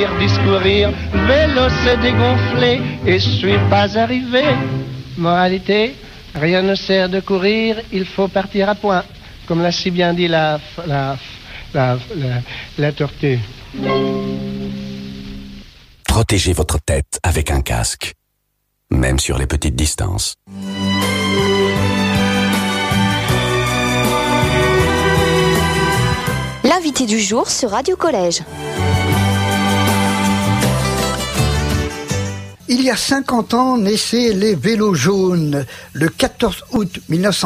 courir, discourir, vélo s'est dégonflé et je suis pas arrivé. Moralité, rien ne sert de courir, il faut partir à point. Comme l'a si bien dit la tortue. Protégez votre tête avec un casque, même sur les petites distances. L'invité du jour sur Radio Collège. Il y a 50 ans naissaient les vélos jaunes. Le 14 août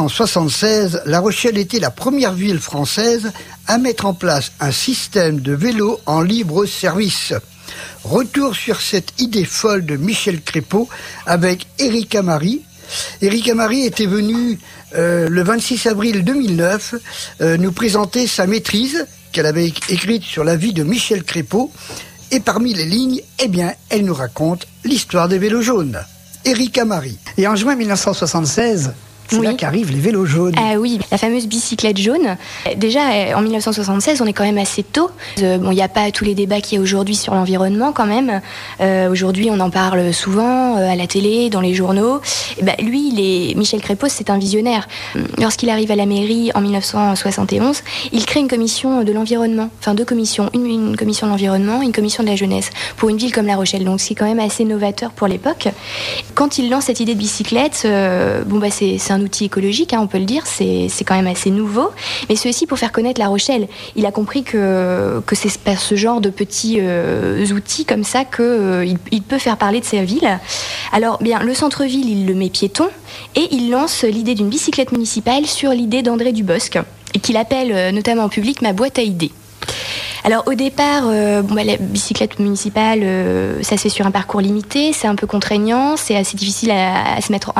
1976, La Rochelle était la première ville française à mettre en place un système de vélos en libre service. Retour sur cette idée folle de Michel Crépeau avec Éric Amary. Éric Amary était venu le 26 avril 2009 nous présenter sa maîtrise qu'elle avait écrite sur la vie de Michel Crépeau. Et parmi les lignes, eh bien, elle nous raconte l'histoire des vélos jaunes. Éric Amary. Et en juin 1976, c'est là qu'arrivent les vélos jaunes. Ah oui, la fameuse bicyclette jaune. Déjà, en 1976, on est quand même assez tôt. Bon, il n'y a pas tous les débats qu'il y a aujourd'hui sur l'environnement quand même. Aujourd'hui, on en parle souvent à la télé, dans les journaux. Et ben, lui, Michel Crépeau, c'est un visionnaire. Lorsqu'il arrive à la mairie en 1971, il crée une commission de l'environnement. Enfin, deux commissions. Une commission de l'environnement, une commission de la jeunesse. Pour une ville comme La Rochelle. Donc, c'est quand même assez novateur pour l'époque. Quand il lance cette idée de bicyclette, c'est un outil écologique, on peut le dire, c'est quand même assez nouveau, mais c'est aussi pour faire connaître La Rochelle. Il a compris que c'est par ce genre de petits outils comme ça qu'il peut faire parler de sa ville. Alors, bien, le centre-ville, il le met piéton, et il lance l'idée d'une bicyclette municipale sur l'idée d'André Dubosc, et qu'il appelle notamment en public « ma boîte à idées ». Alors au départ, la bicyclette municipale, ça se fait sur un parcours limité, c'est un peu contraignant, c'est assez difficile à se mettre.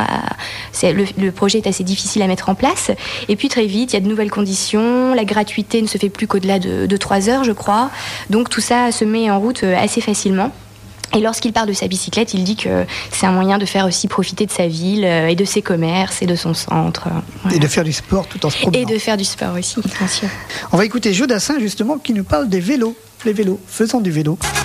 Le projet est assez difficile à mettre en place. Et puis très vite, il y a de nouvelles conditions. La gratuité ne se fait plus qu'au-delà de 3 heures, je crois. Donc tout ça se met en route assez facilement. Et lorsqu'il part de sa bicyclette, il dit que c'est un moyen de faire aussi profiter de sa ville et de ses commerces et de son centre. Voilà. Et de faire du sport tout en se promenant. Et de faire du sport aussi, bien sûr. On va écouter Jodassin justement qui nous parle des vélos. Les vélos, faisons du vélo.